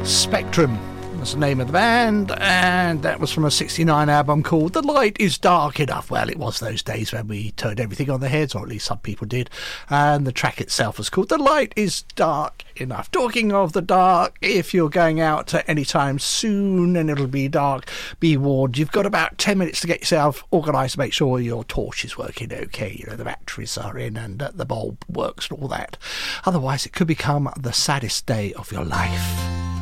Spectrum was the name of the band, and that was from a 69 album called The Light Is Dark Enough. Well, it was those days when we turned everything on their heads, or at least some people did, and the track itself was called The Light Is Dark Enough. Talking of the dark, if you're going out any time soon and it'll be dark, be warned, you've got about 10 minutes to get yourself organised to make sure your torch is working okay, you know, the batteries are in and the bulb works and all that. Otherwise it could become the saddest day of your life.